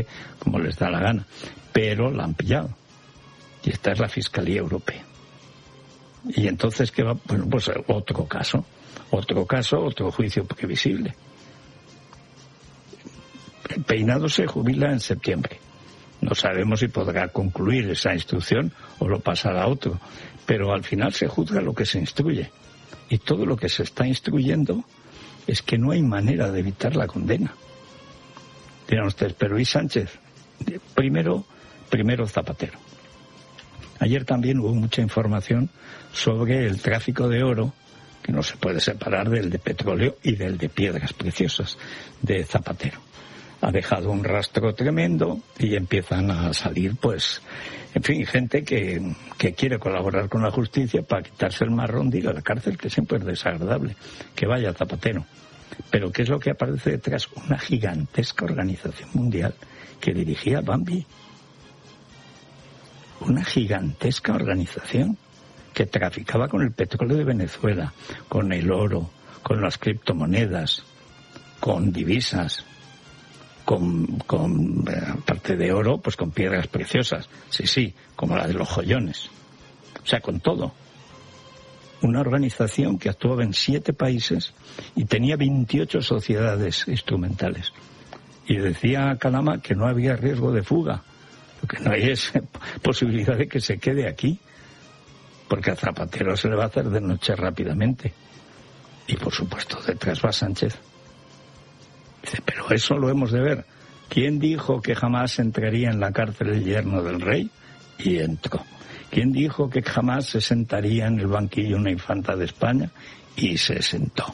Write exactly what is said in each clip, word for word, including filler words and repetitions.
como les da la gana, pero la han pillado. Y esta es la Fiscalía Europea. Y entonces, ¿qué va? Bueno, pues otro caso, otro caso, otro juicio previsible. Peinado se jubila en septiembre. No sabemos si podrá concluir esa instrucción o lo pasará a otro. Pero al final se juzga lo que se instruye. Y todo lo que se está instruyendo es que no hay manera de evitar la condena. Dirán ustedes, pero ¿y Sánchez? Primero, primero Zapatero. Ayer también hubo mucha información sobre el tráfico de oro, que no se puede separar del de petróleo y del de piedras preciosas de Zapatero. Ha dejado un rastro tremendo y empiezan a salir, pues, en fin, gente que, que quiere colaborar con la justicia para quitarse el marrón de ir a la cárcel, que siempre es desagradable, que vaya Zapatero. Pero ¿qué es lo que aparece detrás? Una gigantesca organización mundial que dirigía Bambi. Una gigantesca organización que traficaba con el petróleo de Venezuela, con el oro, con las criptomonedas, con divisas, con, con aparte de oro, pues con piedras preciosas, sí, sí, como la de los joyones, o sea, con todo. Una organización que actuaba en siete países y tenía veintiocho sociedades instrumentales. Y decía Calama que no había riesgo de fuga. Lo que no hay es posibilidad de que se quede aquí, porque a Zapatero se le va a hacer de noche rápidamente. Y por supuesto detrás va Sánchez. Dice, pero eso lo hemos de ver. ¿Quién dijo que jamás entraría en la cárcel el yerno del rey? Y entró. ¿Quién dijo que jamás se sentaría en el banquillo una infanta de España? Y se sentó.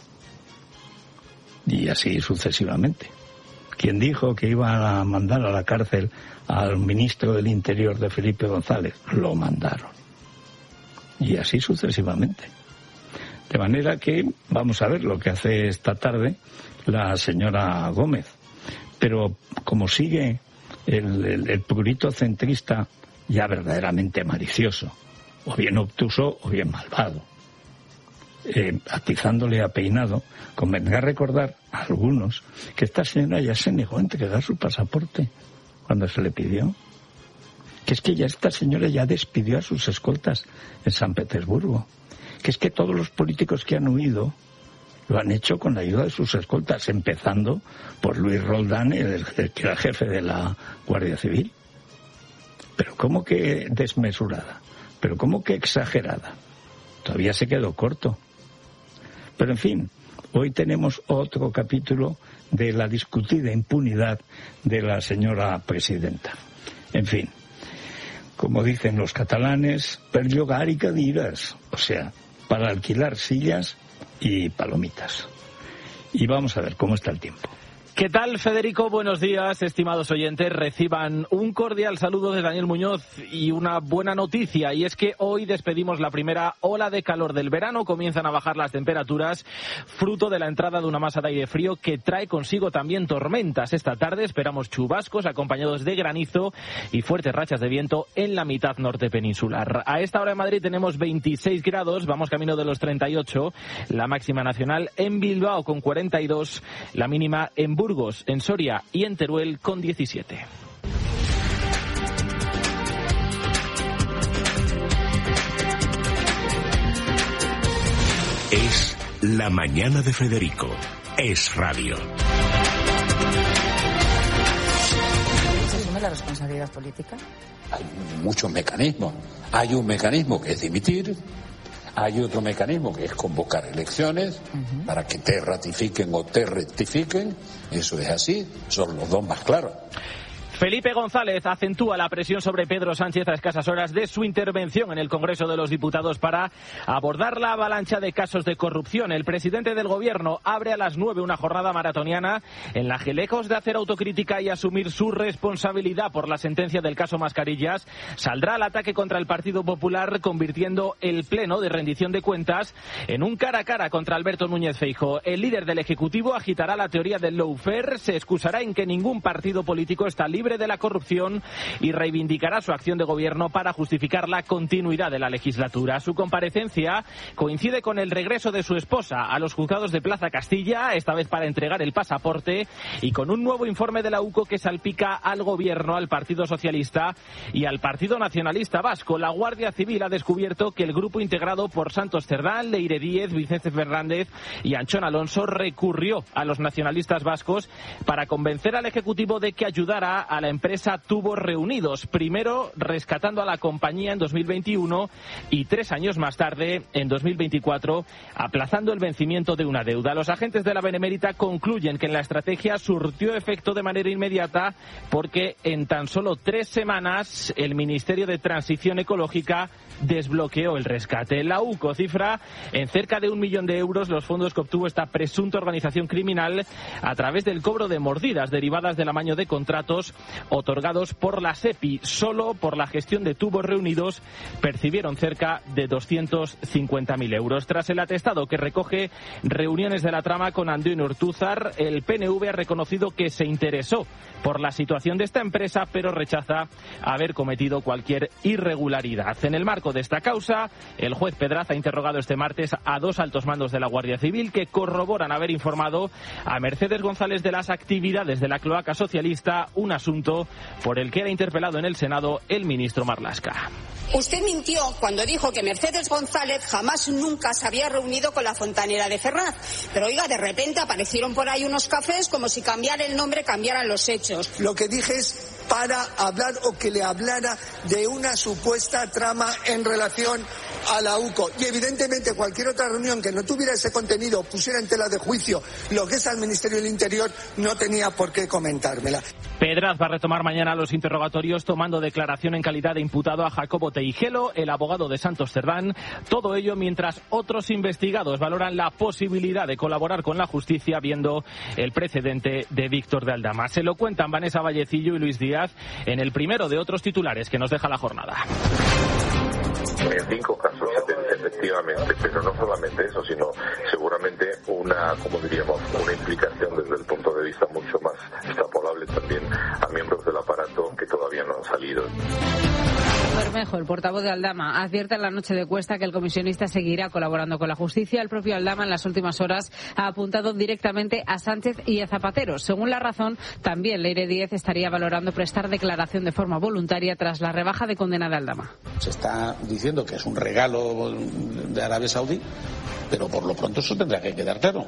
Y así sucesivamente. ¿Quién dijo que iba a mandar a la cárcel al ministro del Interior de Felipe González? Lo mandaron. Y así sucesivamente. De manera que vamos a ver lo que hace esta tarde la señora Gómez. Pero como sigue el, el, el purito centrista ya verdaderamente malicioso, o bien obtuso o bien malvado, eh, atizándole a Peinado, convendrá recordar a algunos que esta señora ya se negó a entregar su pasaporte cuando se le pidió. Que es que ya esta señora ya despidió a sus escoltas en San Petersburgo. Que es que todos los políticos que han huido lo han hecho con la ayuda de sus escoltas, empezando por Luis Roldán, el, el que era jefe de la Guardia Civil. Pero ¿cómo que desmesurada? Pero ¿cómo que exagerada? Todavía se quedó corto. Pero en fin, hoy tenemos otro capítulo de la discutida impunidad de la señora presidenta. En fin, como dicen los catalanes, per llogar y cadires, o sea, para alquilar sillas y palomitas. Y vamos a ver cómo está el tiempo. ¿Qué tal, Federico? Buenos días, estimados oyentes. Reciban un cordial saludo de Daniel Muñoz y una buena noticia, y es que hoy despedimos la primera ola de calor del verano. Comienzan a bajar las temperaturas, fruto de la entrada de una masa de aire frío que trae consigo también tormentas. Esta tarde esperamos chubascos acompañados de granizo y fuertes rachas de viento en la mitad norte peninsular. A esta hora en Madrid tenemos veintiséis grados, vamos camino de los treinta y ocho, la máxima nacional en Bilbao con cuarenta y dos, la mínima en Burgos, Burgos, en Soria y en Teruel con diecisiete. Es la mañana de Federico. Es radio. ¿Se asume la responsabilidad política? Hay muchos mecanismos. Hay un mecanismo que es dimitir. Hay otro mecanismo que es convocar elecciones uh-huh. para que te ratifiquen o te rectifiquen. Eso es así, son los dos más claros. Felipe González acentúa la presión sobre Pedro Sánchez a escasas horas de su intervención en el Congreso de los Diputados para abordar la avalancha de casos de corrupción. El presidente del Gobierno abre a las nueve una jornada maratoniana en la que, lejos de hacer autocrítica y asumir su responsabilidad por la sentencia del caso Mascarillas, saldrá al ataque contra el Partido Popular, convirtiendo el pleno de rendición de cuentas en un cara a cara contra Alberto Núñez Feijóo. El líder del Ejecutivo agitará la teoría del lawfare, se excusará en que ningún partido político está libre libre de la corrupción y reivindicará su acción de gobierno para justificar la continuidad de la legislatura. Su comparecencia coincide con el regreso de su esposa a los juzgados de Plaza Castilla, esta vez para entregar el pasaporte, y con un nuevo informe de la U C O que salpica al gobierno, al Partido Socialista y al Partido Nacionalista Vasco. La Guardia Civil ha descubierto que el grupo integrado por Santos Cerdán, Leire Díez, Vicente Fernández y Anchón Alonso recurrió a los nacionalistas vascos para convencer al Ejecutivo de que ayudara a la empresa Tubos Reunidos, primero rescatando a la compañía en dos mil veintiuno y tres años más tarde, en dos mil veinticuatro, aplazando el vencimiento de una deuda. Los agentes de la Benemérita concluyen que la estrategia surtió efecto de manera inmediata porque en tan solo tres semanas el Ministerio de Transición Ecológica desbloqueó el rescate. La U C O cifra en cerca de un millón de euros los fondos que obtuvo esta presunta organización criminal a través del cobro de mordidas derivadas del amaño de contratos otorgados por la SEPI. Solo por la gestión de Tubos Reunidos percibieron cerca de doscientos cincuenta mil euros. Tras el atestado que recoge reuniones de la trama con Antonio Ortúzar, el P N V ha reconocido que se interesó por la situación de esta empresa, pero rechaza haber cometido cualquier irregularidad. En el marco de esta causa, el juez Pedraza ha interrogado este martes a dos altos mandos de la Guardia Civil que corroboran haber informado a Mercedes González de las actividades de la cloaca socialista, un asunto por el que era interpelado en el Senado el ministro Marlaska. Usted mintió cuando dijo que Mercedes González jamás nunca se había reunido con la fontanera de Ferraz. Pero oiga, de repente aparecieron por ahí unos cafés como si cambiar el nombre cambiaran los hechos. Lo que dije es para hablar o que le hablara de una supuesta trama en relación a la U C O. Y evidentemente cualquier otra reunión que no tuviera ese contenido, pusiera en tela de juicio lo que es al Ministerio del Interior, no tenía por qué comentármela. Pedraz va a retomar mañana los interrogatorios tomando declaración en calidad de imputado a Jacobo Teijelo, el abogado de Santos Cerdán. Todo ello mientras otros investigados valoran la posibilidad de colaborar con la justicia viendo el precedente de Víctor de Aldama. Se lo cuentan Vanessa Vallecillo y Luis Díaz en el primero de otros titulares que nos deja la jornada. En cinco casos, efectivamente, pero no solamente eso, sino seguramente una, como diríamos, una implicación desde el punto de vista mucho más extrapolable también a miembros del aparato que todavía no han salido. Bermejo, el portavoz de Aldama, advierte en la noche de Cuesta que el comisionista seguirá colaborando con la justicia. El propio Aldama en las últimas horas ha apuntado directamente a Sánchez y a Zapatero. Según La Razón, también Leire Díez estaría valorando prestar declaración de forma voluntaria tras la rebaja de condena de Aldama. Se está diciendo que es un regalo de Arabia Saudí, pero por lo pronto eso tendrá que quedar claro.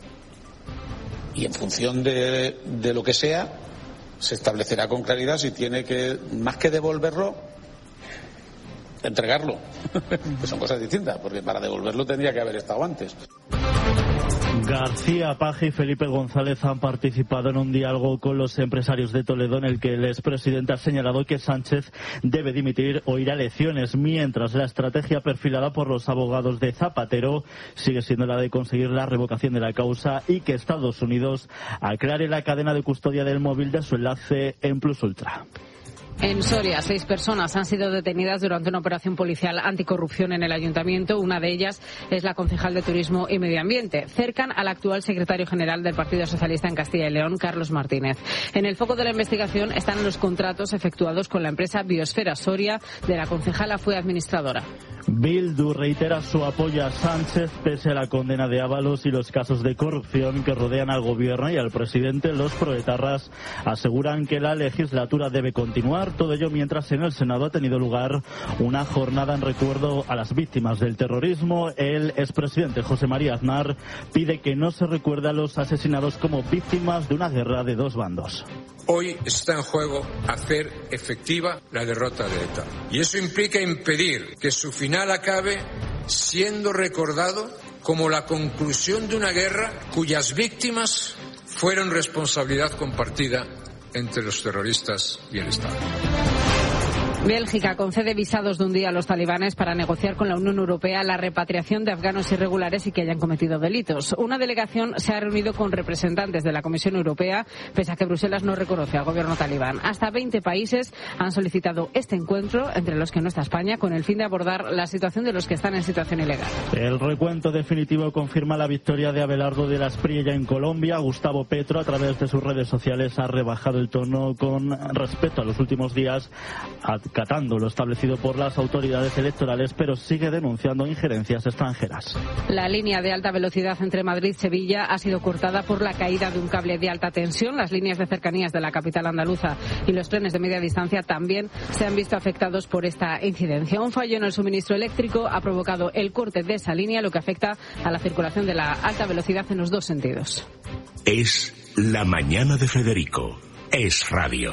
Y en función de, de lo que sea, se establecerá con claridad si tiene que, más que devolverlo, entregarlo. Pues son cosas distintas, porque para devolverlo tendría que haber estado antes. García Paje y Felipe González han participado en un diálogo con los empresarios de Toledo en el que el expresidente ha señalado que Sánchez debe dimitir o ir a elecciones, mientras la estrategia perfilada por los abogados de Zapatero sigue siendo la de conseguir la revocación de la causa y que Estados Unidos aclare la cadena de custodia del móvil de su enlace en Plus Ultra. En Soria, seis personas han sido detenidas durante una operación policial anticorrupción en el ayuntamiento. Una de ellas es la concejal de Turismo y Medio Ambiente. Cercan al actual secretario general del Partido Socialista en Castilla y León, Carlos Martínez. En el foco de la investigación están los contratos efectuados con la empresa Biosfera Soria, de la concejala fue administradora. Bildu reitera su apoyo a Sánchez pese a la condena de Ábalos y los casos de corrupción que rodean al gobierno y al presidente. Los proetarras aseguran que la legislatura debe continuar. Todo ello mientras en el Senado ha tenido lugar una jornada en recuerdo a las víctimas del terrorismo. El expresidente José María Aznar pide que no se recuerde a los asesinados como víctimas de una guerra de dos bandos. Hoy está en juego hacer efectiva la derrota de ETA. Y eso implica impedir que su final acabe siendo recordado como la conclusión de una guerra cuyas víctimas fueron responsabilidad compartida entre los terroristas y el Estado. Bélgica concede visados de un día a los talibanes para negociar con la Unión Europea la repatriación de afganos irregulares y que hayan cometido delitos. Una delegación se ha reunido con representantes de la Comisión Europea, pese a que Bruselas no reconoce al gobierno talibán. Hasta veinte países han solicitado este encuentro, entre los que no está España, con el fin de abordar la situación de los que están en situación ilegal. El recuento definitivo confirma la victoria de Abelardo de la Espriella en Colombia. Gustavo Petro, a través de sus redes sociales, ha rebajado el tono con respecto a los últimos días, acatando lo establecido por las autoridades electorales, pero sigue denunciando injerencias extranjeras. La línea de alta velocidad entre Madrid y Sevilla ha sido cortada por la caída de un cable de alta tensión. Las líneas de cercanías de la capital andaluza y los trenes de media distancia también se han visto afectados por esta incidencia. Un fallo en el suministro eléctrico ha provocado el corte de esa línea, lo que afecta a la circulación de la alta velocidad en los dos sentidos. Es la mañana de Federico. Es radio.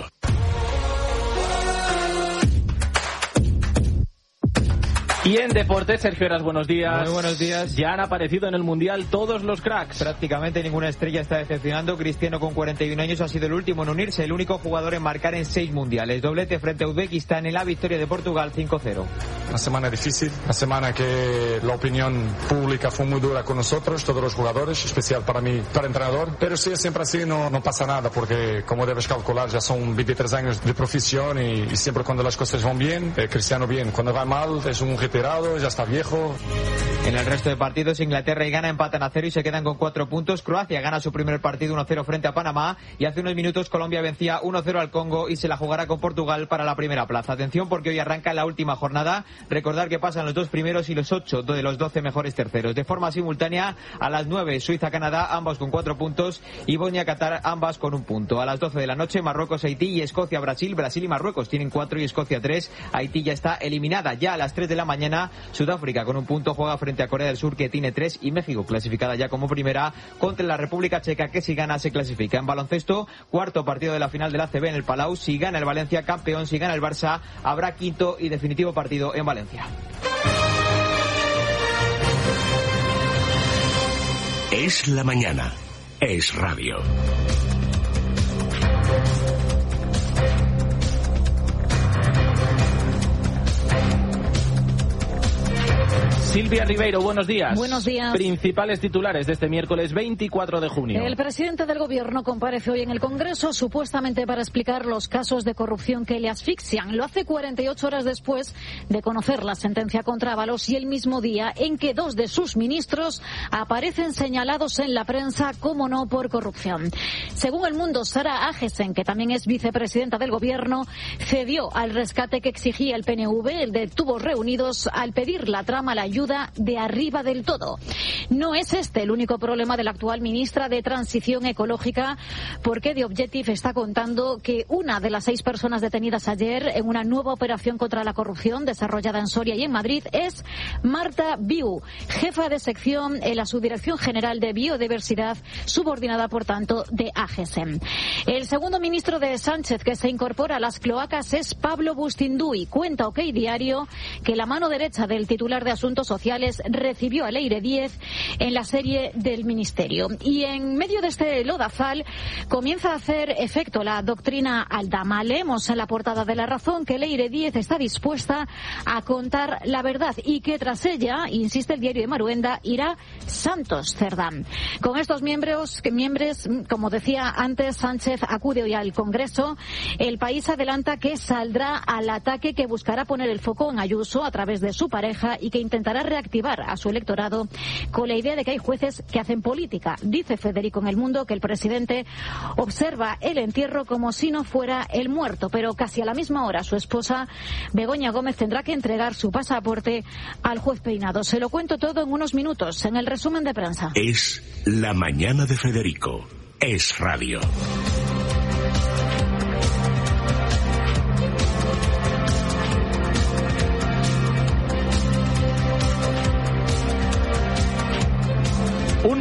Y en deportes, Sergio Heras, buenos días. Muy buenos días. Ya han aparecido en el Mundial todos los cracks. Prácticamente ninguna estrella está decepcionando. Cristiano, con cuarenta y un años, ha sido el último en unirse, el único jugador en marcar en seis mundiales. Doblete frente a Uzbekistán en la victoria de Portugal cinco cero. Una semana difícil, una semana que la opinión pública fue muy dura con nosotros, todos los jugadores, especial para mí, para el entrenador. Pero si es siempre así, no, no pasa nada, porque como debes calcular, ya son veintitrés años de profesión y, y siempre cuando las cosas van bien, eh, Cristiano bien. Cuando va mal, es un retirado, ya está viejo. En el resto de partidos, Inglaterra y Ghana empatan a cero y se quedan con cuatro puntos. Croacia gana su primer partido uno cero frente a Panamá y hace unos minutos Colombia vencía uno cero al Congo y se la jugará con Portugal para la primera plaza. Atención, porque hoy arranca la última jornada. Recordar que pasan los dos primeros y los ocho de los doce mejores terceros. De forma simultánea, a las nueve Suiza-Canadá, ambos con cuatro puntos, y Bosnia-Qatar, ambas con un punto. A las doce de la noche, Marruecos-Haití y Escocia-Brasil. Brasil y Marruecos tienen cuatro y Escocia tres. Haití ya está eliminada. Ya a las tres de la mañana, Sudáfrica con un punto juega frente a Corea del Sur, que tiene tres, y México, clasificada ya como primera, contra la República Checa, que si gana se clasifica. En baloncesto, cuarto partido de la final del A C B en el Palau. Si gana el Valencia, campeón. Si gana el Barça, habrá quinto y definitivo partido en Valencia. Es la mañana. Es radio. Silvia Ribeiro, buenos días. Buenos días. Principales titulares de este miércoles veinticuatro de junio. El presidente del Gobierno comparece hoy en el Congreso, supuestamente para explicar los casos de corrupción que le asfixian. Lo hace cuarenta y ocho horas después de conocer la sentencia contra Ábalos y el mismo día en que dos de sus ministros aparecen señalados en la prensa, como no, por corrupción. Según El Mundo, Sara Agesen, que también es vicepresidenta del Gobierno, cedió al rescate que exigía el P N V, el de Tubos Reunidos, al pedir la trama la ayuda de arriba del todo. No es este el único problema de la actual ministra de Transición Ecológica, porque The Objective está contando que una de las seis personas detenidas ayer en una nueva operación contra la corrupción desarrollada en Soria y en Madrid es Marta Biu, jefa de sección en la Subdirección General de Biodiversidad, subordinada por tanto de Agesen. El segundo ministro de Sánchez que se incorpora a las cloacas es Pablo Bustinduy. Cuenta OK Diario que la mano derecha del titular de Asuntos Sociales recibió a Leire Díez en la serie del Ministerio. Y en medio de este lodazal comienza a hacer efecto la doctrina Aldama. Leemos en la portada de La Razón que Leire Díez está dispuesta a contar la verdad y que tras ella, insiste el diario de Maruenda, irá Santos Cerdán. Con estos miembros, miembros, como decía antes, Sánchez acude hoy al Congreso. El País adelanta que saldrá al ataque que buscará poner el foco en Ayuso a través de su pareja y que intentará reactivar a su electorado con la idea de que hay jueces que hacen política. Dice Federico en El Mundo que el presidente observa el entierro como si no fuera el muerto, pero casi a la misma hora su esposa Begoña Gómez tendrá que entregar su pasaporte al juez Peinado. Se lo cuento todo en unos minutos en el resumen de prensa. Es la mañana de Federico. Es radio. Un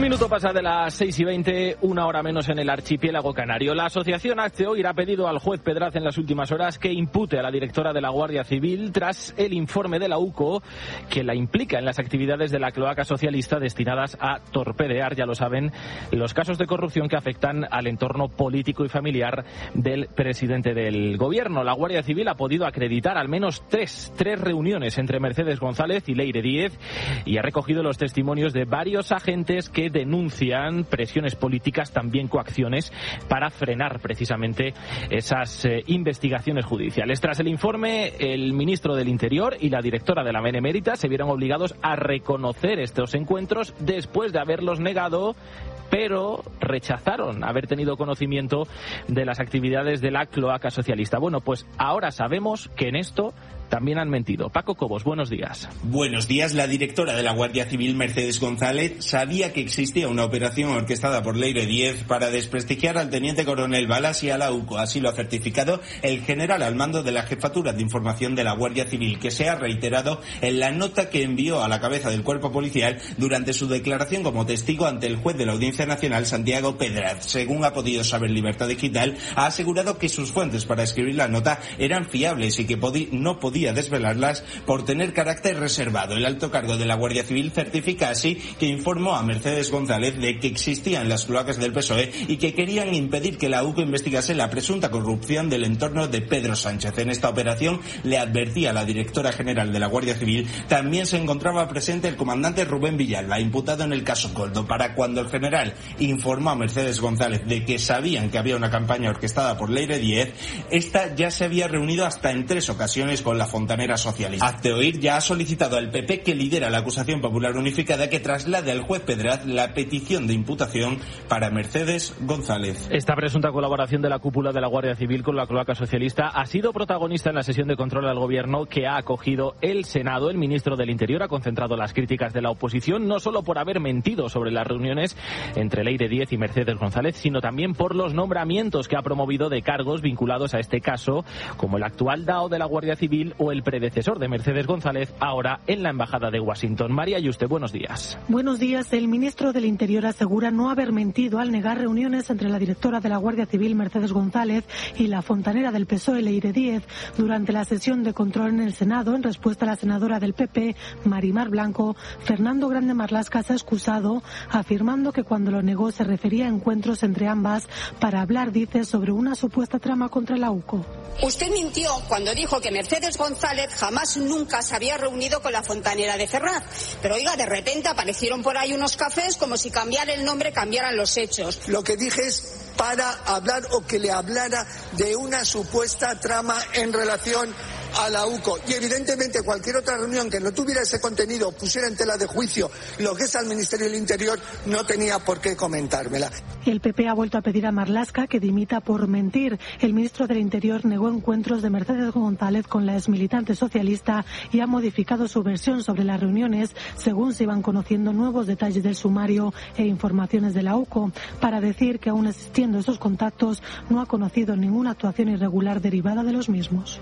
minuto pasa de las seis y veinte, una hora menos en el archipiélago canario. La asociación Hazte Oír ha pedido al juez Pedraz en las últimas horas que impute a la directora de la Guardia Civil tras el informe de la U C O que la implica en las actividades de la cloaca socialista destinadas a torpedear, ya lo saben, los casos de corrupción que afectan al entorno político y familiar del presidente del gobierno. La Guardia Civil ha podido acreditar al menos tres, tres reuniones entre Mercedes González y Leire Díez y ha recogido los testimonios de varios agentes que denuncian presiones políticas, también coacciones, para frenar precisamente esas eh, investigaciones judiciales. Tras el informe, el ministro del Interior y la directora de la Benemérita se vieron obligados a reconocer estos encuentros después de haberlos negado, pero rechazaron haber tenido conocimiento de las actividades de la cloaca socialista. Bueno, pues ahora sabemos que en esto también han mentido. Paco Cobos, buenos días. Buenos días. La directora de la Guardia Civil, Mercedes González, sabía que existía una operación orquestada por Leire Díez para desprestigiar al teniente coronel Balas y a la U C O. Así lo ha certificado el general al mando de la Jefatura de Información de la Guardia Civil, que se ha reiterado en la nota que envió a la cabeza del cuerpo policial durante su declaración como testigo ante el juez de la Audiencia Nacional, Santiago Pedraz. Según ha podido saber Libertad Digital, ha asegurado que sus fuentes para escribir la nota eran fiables y que podi- no podía desvelarlas por tener carácter reservado. El alto cargo de la Guardia Civil certifica así que informó a Mercedes González de que existían las cloacas del P S O E y que querían impedir que la U C O investigase la presunta corrupción del entorno de Pedro Sánchez. En esta operación, le advertía la directora general de la Guardia Civil, también se encontraba presente el comandante Rubén Villalba, imputado en el caso Coldo. Para cuando el general informó a Mercedes González de que sabían que había una campaña orquestada por Leire Díez, esta ya se había reunido hasta en tres ocasiones con la fontanera socialista. Hazte Oír ya ha solicitado al P P, que lidera la acusación popular unificada, que traslade al juez Pedraz la petición de imputación para Mercedes González. Esta presunta colaboración de la cúpula de la Guardia Civil con la cloaca socialista ha sido protagonista en la sesión de control al gobierno que ha acogido el Senado. El ministro del Interior ha concentrado las críticas de la oposición no solo por haber mentido sobre las reuniones entre Leire Díez y Mercedes González, sino también por los nombramientos que ha promovido de cargos vinculados a este caso, como el actual D A O de la Guardia Civil o el predecesor de Mercedes González, ahora en la Embajada de Washington. María Yuste, buenos días. Buenos días. El ministro del Interior asegura no haber mentido al negar reuniones entre la directora de la Guardia Civil, Mercedes González, y la fontanera del P S O E, Leire Díez, durante la sesión de control en el Senado. En respuesta a la senadora del P P, Marimar Blanco, Fernando Grande Marlaska se ha excusado, afirmando que cuando lo negó se refería a encuentros entre ambas para hablar, dice, sobre una supuesta trama contra la U C O. Usted mintió cuando dijo que Mercedes González jamás nunca se había reunido con la fontanera de Ferraz. Pero oiga, de repente aparecieron por ahí unos cafés como si cambiar el nombre cambiaran los hechos. Lo que dije es para hablar o que le hablara de una supuesta trama en relación a la U C O. Y evidentemente cualquier otra reunión que no tuviera ese contenido, pusiera en tela de juicio lo que es al Ministerio del Interior, no tenía por qué comentármela. El P P ha vuelto a pedir a Marlaska que dimita por mentir. El ministro del Interior negó encuentros de Mercedes González con la exmilitante socialista y ha modificado su versión sobre las reuniones según se iban conociendo nuevos detalles del sumario e informaciones de la U C O, para decir que aún existiendo esos contactos no ha conocido ninguna actuación irregular derivada de los mismos.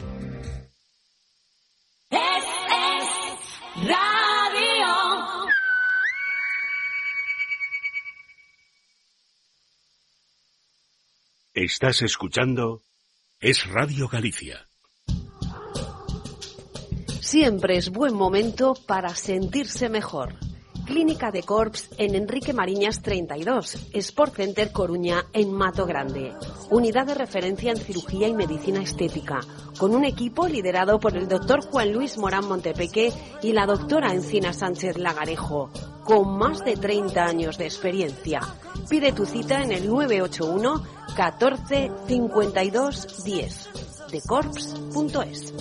Es, es radio. Estás escuchando Es Radio Galicia. Siempre es buen momento para sentirse mejor. Clínica de Corps en Enrique Mariñas treinta y dos, Sport Center Coruña en Mato Grande. Unidad de referencia en cirugía y medicina estética, con un equipo liderado por el doctor Juan Luis Morán Montepeque y la doctora Encina Sánchez Lagarejo, con más de treinta años de experiencia. Pide tu cita en el nueve ocho uno catorce cincuenta y dos diez, de corps punto es.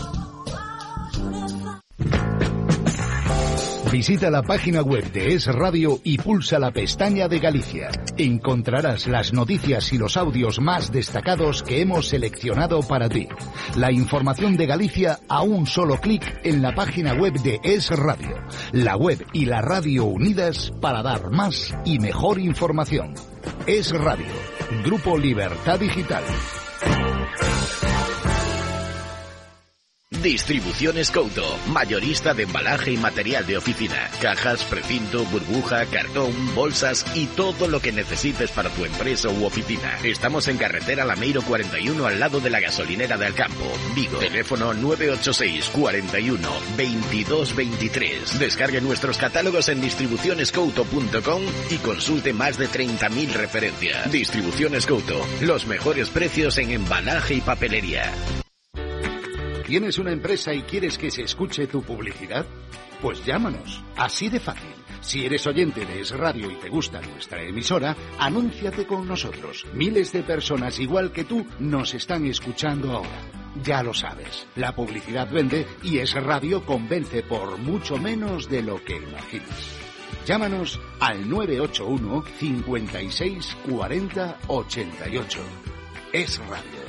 Visita la página web de Es Radio y pulsa la pestaña de Galicia. Encontrarás las noticias y los audios más destacados que hemos seleccionado para ti. La información de Galicia a un solo clic en la página web de Es Radio. La web y la radio unidas para dar más y mejor información. Es Radio, Grupo Libertad Digital. Distribuciones Couto, mayorista de embalaje y material de oficina, cajas, precinto, burbuja, cartón, bolsas y todo lo que necesites para tu empresa u oficina. Estamos en carretera Lameiro cuarenta y uno al lado de la gasolinera de Alcampo, Vigo. Teléfono nueve ocho seis, cuarenta y uno, veintidós veintitrés. Descargue nuestros catálogos en distribuciones couto punto com y consulte más de treinta mil referencias. Distribuciones Couto, los mejores precios en embalaje y papelería. ¿Tienes una empresa y quieres que se escuche tu publicidad? Pues llámanos, así de fácil. Si eres oyente de Es Radio y te gusta nuestra emisora, anúnciate con nosotros. Miles de personas igual que tú nos están escuchando ahora. Ya lo sabes, la publicidad vende y Es Radio convence por mucho menos de lo que imaginas. Llámanos al nueve ocho uno, cincuenta y seis, cuarenta, ochenta y ocho. Es Radio.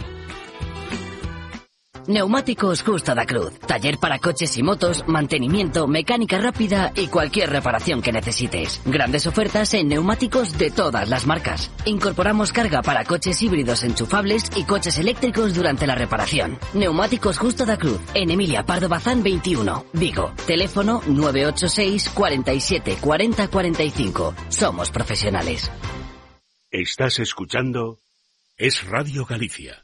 Neumáticos Justo da Cruz. Taller para coches y motos, mantenimiento, mecánica rápida y cualquier reparación que necesites. Grandes ofertas en neumáticos de todas las marcas. Incorporamos carga para coches híbridos enchufables y coches eléctricos durante la reparación. Neumáticos Justo da Cruz. En Emilia Pardo Bazán veintiuno, Vigo. Teléfono nueve ocho seis, cuarenta y siete, cuarenta, cuarenta y cinco. Somos profesionales. Estás escuchando Es Radio Galicia.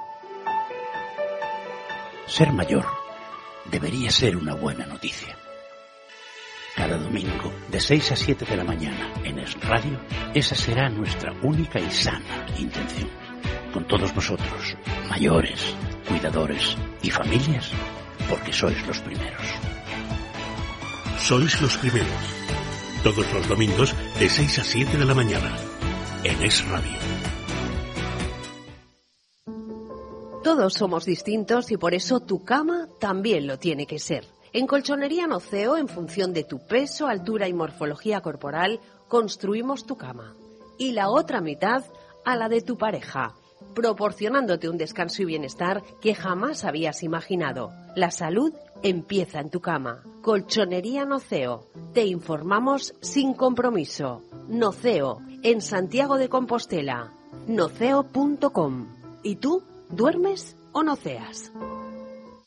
Ser mayor debería ser una buena noticia. Cada domingo, de seis a siete de la mañana, en Es Radio, esa será nuestra única y sana intención. Con todos vosotros, mayores, cuidadores y familias, porque sois los primeros. Sois los primeros. Todos los domingos, de seis a siete de la mañana, en Es Radio. Todos somos distintos y por eso tu cama también lo tiene que ser. En Colchonería Noceo, en función de tu peso, altura y morfología corporal, construimos tu cama. Y la otra mitad a la de tu pareja, proporcionándote un descanso y bienestar que jamás habías imaginado. La salud empieza en tu cama. Colchonería Noceo. Te informamos sin compromiso. Noceo, en Santiago de Compostela. noceo punto com. ¿Y tú? ¿Duermes o noceas?